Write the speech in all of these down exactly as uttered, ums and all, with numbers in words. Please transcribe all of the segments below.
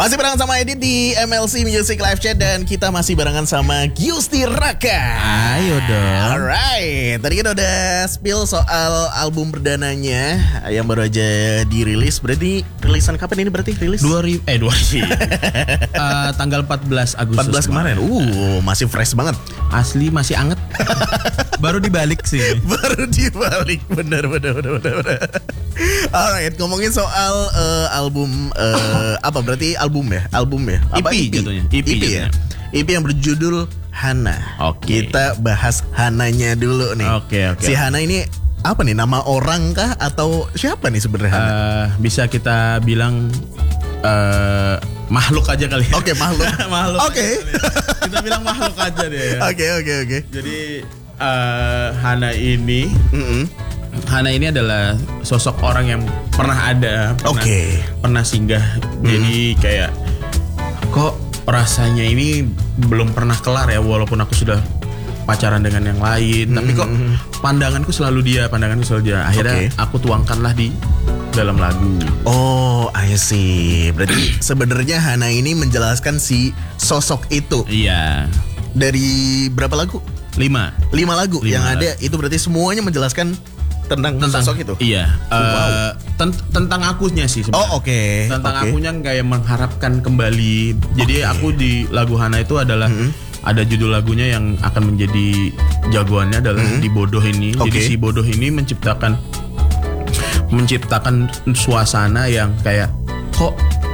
Masih barengan sama Edit di M L C Music Live Chat dan kita masih barengan sama Giusti Raka. Ayo dong. Alright, tadi kita udah spill soal album perdananya yang baru aja dirilis. Berarti rilisan kapan ini berarti rilis? dua ribu eh dua ribu uh, tanggal empat belas Agustus. empat belas kemarin. Uh, masih fresh banget. Asli masih anget. Baru dibalik sih. Baru dibalik. Bener bener bener bener. bener. Alright, ngomongin soal uh, album uh, apa berarti album ya? Album ya? Apa E P jatuhnya. E P, E P ya? E P yang berjudul Hana. Oke. Kita bahas Hananya dulu nih. Oke, oke. Si Hana ini apa nih? Nama orang kah atau siapa nih sebenarnya Hana? Uh, bisa kita bilang uh, makhluk aja kali. Oke, makhluk. makhluk. Oke. Aja kali ya. Kita bilang makhluk aja deh. Ya. Oke, oke, oke. Jadi uh, Hana ini Mm-mm. Hana ini adalah sosok orang yang pernah ada, pernah, Oke. pernah singgah. Jadi kayak kok rasanya ini belum pernah kelar ya, walaupun aku sudah pacaran dengan yang lain, tapi kok pandanganku selalu dia, pandanganku selalu dia. Akhirnya Oke. aku tuangkanlah di dalam lagu. Oh, I see. Berarti sebenarnya Hana ini menjelaskan si sosok itu Iya. dari berapa lagu? Lima. Lima lagu Lima yang lagu. ada itu berarti semuanya menjelaskan tentang, Tentang sosok itu. Iya. Wow. Uh, ten- tentang akunya sih sebenarnya. Oh, oke. Tentang Oke. akunya kayak mengharapkan kembali. Jadi Oke. aku di lagu Hana itu adalah ada judul lagunya yang akan menjadi jagoannya adalah di Bodoh ini. Jadi Oke. si Bodoh ini menciptakan menciptakan suasana yang kayak kok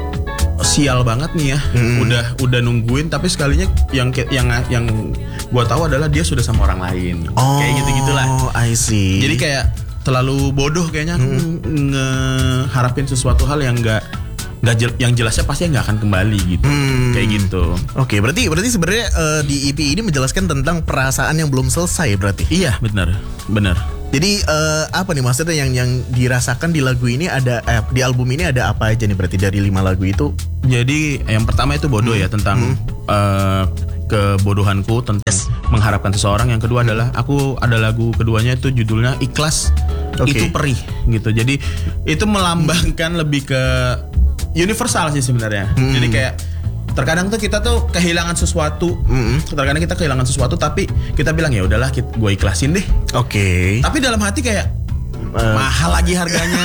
sial banget nih ya. Udah udah nungguin tapi sekalinya yang yang yang gua tahu adalah dia sudah sama orang lain. Oh, Kayak gitu-gitulah. I see. Jadi kayak terlalu bodoh kayaknya aku ngeharapin sesuatu hal yang enggak nggak jel, yang jelasnya pasti nggak akan kembali gitu. Hmm. Kayak gitu. Oke, berarti berarti sebenarnya eh, di E P ini menjelaskan tentang perasaan yang belum selesai berarti. Iya, benar. Benar. Jadi eh, apa nih maksudnya yang yang dirasakan di lagu ini ada eh, di album ini ada apa aja nih berarti dari lima lagu itu? Jadi yang pertama itu bodoh ya tentang eh, kebodohanku tentang mengharapkan seseorang. Yang kedua adalah aku ada lagu keduanya itu judulnya Ikhlas. Oke. Itu perih gitu. Jadi itu melambangkan lebih ke universal sih sebenarnya. Jadi kayak terkadang tuh kita tuh kehilangan sesuatu. Terkadang kita kehilangan sesuatu tapi kita bilang ya udahlah gue ikhlasin deh. Oke. Tapi dalam hati kayak Eh. mahal lagi harganya.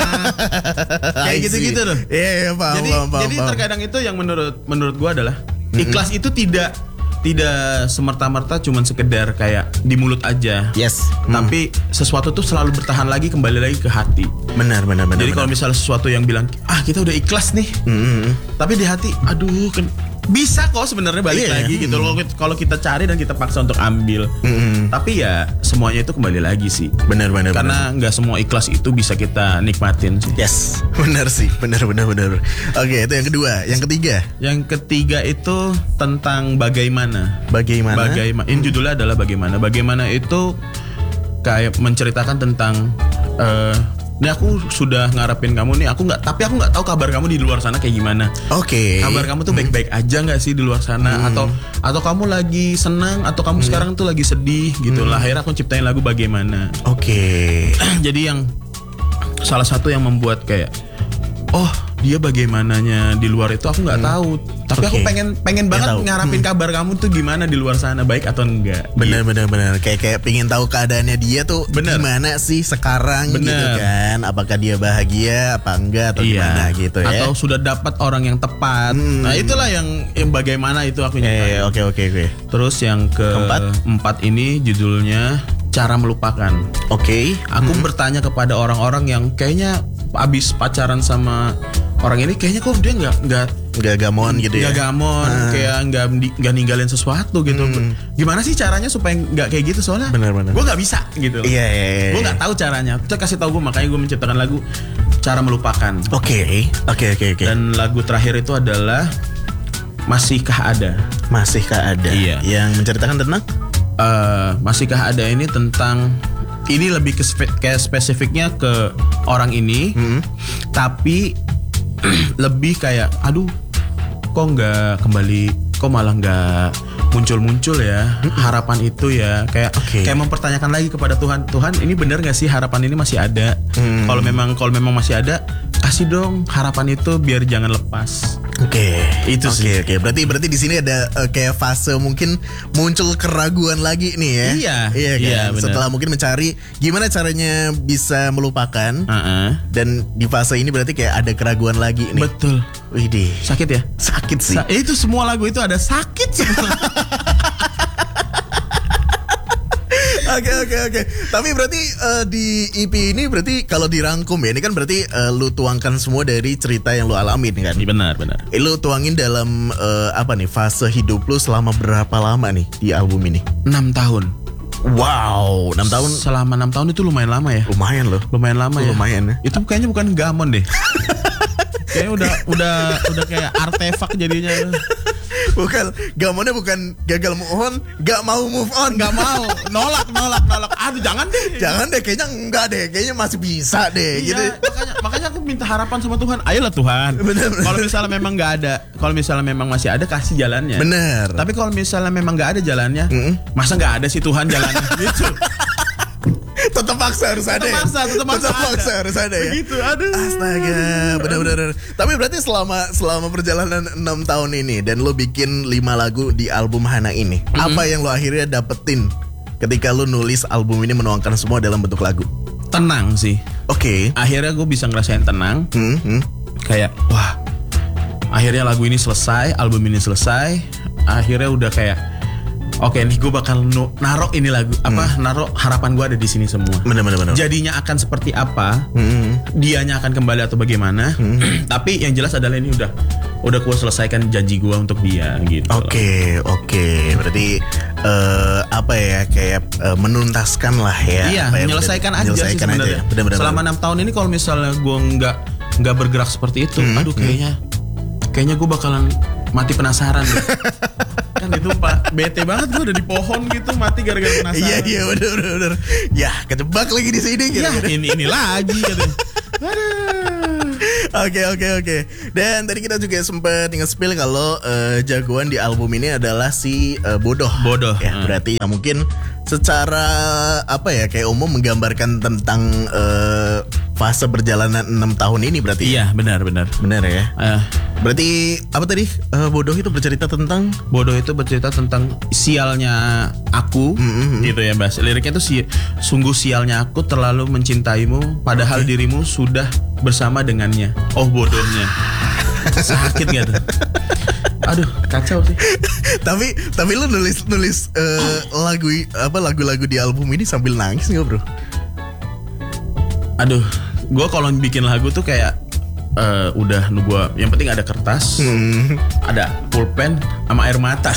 Kayak I see. gitu-gitu loh. Iya, iya, paham, Jadi paham, paham, jadi paham. terkadang itu yang menurut menurut gue adalah ikhlas itu tidak tidak semerta-merta cuman sekedar kayak di mulut aja. Yes. Tapi sesuatu tuh selalu bertahan lagi kembali lagi ke hati. Benar, benar, benar. Jadi kalau misalnya sesuatu yang bilang ah kita udah ikhlas nih, tapi di hati aduh kan bisa kok sebenarnya balik Iya, lagi iya. gitu loh kalau kita cari dan kita paksa untuk ambil. Tapi ya semuanya itu kembali lagi sih. benar, benar, benar. Karena nggak semua ikhlas itu bisa kita nikmatin sih. Yes, benar sih, benar, benar, benar. Oke, itu yang kedua, yang ketiga, Yang ketiga itu tentang bagaimana. bagaimana? Bagaimana? Ini judulnya adalah bagaimana. Bagaimana itu kayak menceritakan tentang eh ini aku sudah ngarepin kamu nih, aku nggak, tapi aku nggak tahu kabar kamu di luar sana kayak gimana. Oke. Kabar kamu tuh baik-baik aja nggak sih di luar sana? Atau atau kamu lagi senang? Atau kamu sekarang tuh lagi sedih gitu lah. Akhirnya aku ciptain lagu bagaimana. Oke. Jadi yang salah satu yang membuat kayak oh dia bagaimananya di luar itu aku nggak tahu. Tapi Oke. aku pengen pengen banget tahu. ngarapin kabar kamu tuh gimana di luar sana, baik atau enggak. Benar, benar, benar. Kayak kayak pingin tahu keadaannya dia tuh Bener. gimana sih sekarang Bener. gitu kan? Apakah dia bahagia apa enggak atau gimana gitu ya? Atau sudah dapat orang yang tepat. Nah itulah yang, yang bagaimana itu aku Eh, nyiptain. oke, oke, oke. Terus yang Keempat. keempat ini judulnya Cara Melupakan. Oke. Aku bertanya kepada orang-orang yang kayaknya abis pacaran sama orang ini, kayaknya kok dia nggak nggak Gak gamon gitu ya? nggak gamon, kayak nggak nggak ninggalin sesuatu gitu. Gimana sih caranya supaya nggak kayak gitu? Soalnya Benar, benar. gue nggak bisa gitu. Iya, iya, iya. Gue nggak tahu caranya. Kita kasih tahu gue, makanya gue menciptakan lagu Cara Melupakan. Oke, oke, oke, oke. Dan lagu terakhir itu adalah Masihkah Ada. Masihkah ada? Iya. Yang menceritakan tentang? Eh, Masihkah Ada ini tentang, ini lebih ke spe- kayak spesifiknya ke orang ini, tapi lebih kayak aduh kok nggak kembali, kok malah nggak muncul-muncul ya harapan itu ya, kayak Oke. kayak mempertanyakan lagi kepada Tuhan, Tuhan ini benar nggak sih harapan ini masih ada? Kalau memang kalau memang masih ada, kasih dong harapan itu biar jangan lepas. Oke, Itu Oke, sih. Oke, berarti berarti di sini ada eh, kayak fase mungkin muncul keraguan lagi nih ya. Iya, iya kan. iya, benar. Setelah mungkin mencari gimana caranya bisa melupakan. Uh-uh. Dan di fase ini berarti kayak ada keraguan lagi nih. Betul. Widih, Sakit ya? sakit sih. Sa- itu semua lagu itu ada sakit semua. Oke oke oke. Tapi berarti eh, di E P ini berarti kalau dirangkum ya, ini kan berarti eh, lu tuangkan semua dari cerita yang lu alamin kan. Benar, benar. Eh, Lu tuangin dalam eh, apa nih fase hidup lu selama berapa lama nih di album ini? enam tahun. Wow, enam tahun Selama enam tahun itu lumayan lama ya. lumayan loh. Lumayan lama ya. Lumayan ya. Itu kayaknya bukan gamon deh. Kayaknya udah udah udah kayak artefak jadinya. Bukan, gamonnya bukan gagal move on, gak mau move on. Gak mau, nolak, nolak, nolak. Aduh, jangan deh. Jangan deh, kayaknya enggak deh, kayaknya masih bisa deh. Iya, Gitu. makanya makanya aku minta harapan sama Tuhan. Ayolah Tuhan. Bener, bener. Kalau misalnya memang nggak ada, kalau misalnya memang masih ada, kasih jalannya. Bener. Tapi kalau misalnya memang nggak ada jalannya, masa nggak ada sih Tuhan jalannya? Gitu. Tetap maksa harus ada. Tetap ya? maksa, tetap maksa ada. harus ada ya. Begitu, aduh. Astaga, benar-benar. Tapi berarti selama selama perjalanan enam tahun ini dan lo bikin lima lagu di album Hana ini, Mm-hmm. apa yang lo akhirnya dapetin ketika lo nulis album ini menuangkan semua dalam bentuk lagu? Tenang sih. Oke. Akhirnya gue bisa ngerasain tenang. Hmm, hmm. Kayak wah, akhirnya lagu ini selesai, album ini selesai. Akhirnya udah kayak oke nih gue bakal nu- narok ini lagu apa narok harapan gue ada di sini semua. Benar-benar benar. Jadinya akan seperti apa? Hmm. Dianya akan kembali atau bagaimana? Tapi yang jelas adalah ini udah udah gue selesaikan janji gue untuk dia gitu. Oke, oke. Berarti eh, apa ya kayak eh, menuntaskan lah ya. Iya, apa yang menyelesaikan udah- aja sih menyelesaikan sebenarnya. aja. Benar-benar. Selama enam tahun ini kalau misalnya gue nggak nggak bergerak seperti itu, aduh kayaknya kayaknya gue bakalan mati penasaran deh. Kan itu Pak, bete banget gue udah di pohon gitu mati gara-gara penasaran. Iya iya benar benar benar. Ya kejebak lagi di sini gitu. Ya ini ini lagi katanya. Aduh. Oke oke oke. Dan tadi kita juga sempat nge-spill kalau eh, jagoan di album ini adalah si eh, Bodoh. Bodoh. Ya, Hmm. berarti ya, mungkin secara apa ya kayak umum menggambarkan tentang eh, fase perjalanan enam tahun ini berarti. Iya benar benar. Benar ya. Eh, Berarti apa tadi? Eh, Bodoh itu bercerita tentang Bodoh itu bercerita tentang sialnya aku, gitu ya Bas. Liriknya tuh si, sungguh sialnya aku terlalu mencintaimu, padahal dirimu sudah bersama dengannya. Oh bodohnya, sakit gak tuh? Aduh kacau sih. tapi tapi lu nulis nulis eh, lagu apa lagu-lagu di album ini sambil nangis nggak bro? Aduh, gue kalau bikin lagu tuh kayak eh, udah nu gua, yang penting ada kertas, Hmm. ada pulpen, sama air mata.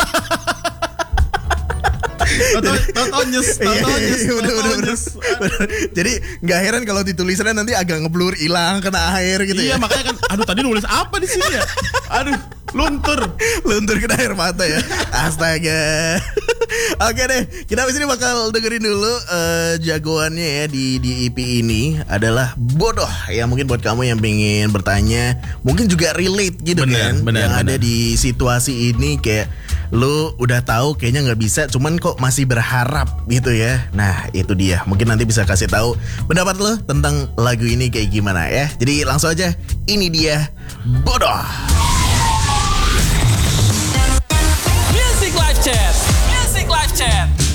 Toto nyes, Iya, toto nyes, iya, bener, toto bener, bener. nyes. Bener. Jadi nggak heran kalau ditulisannya nanti agak ngeblur, hilang, kena air gitu Iya ya. makanya kan, aduh tadi nulis apa di sini ya? Aduh, luntur. Luntur kena air mata ya. Astaga. Oke deh, kita abis ini bakal dengerin dulu eh, jagoannya ya di di E P ini adalah Bodoh. Ya mungkin buat kamu yang pengen bertanya, mungkin juga relate gitu Bener, kan. bener, yang ada bener. di situasi ini kayak lu udah tahu kayaknya nggak bisa, cuman kok masih berharap gitu ya. Nah itu dia. Mungkin nanti bisa kasih tahu pendapat lo tentang lagu ini kayak gimana ya. Jadi langsung aja, ini dia Bodoh. Music Live Chat. Music Live Chat.